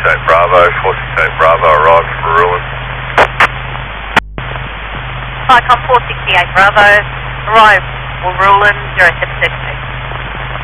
468 Bravo, 468 Bravo, arrived for Ruin. Icon 468 Bravo, arrived for Ruin, 0732.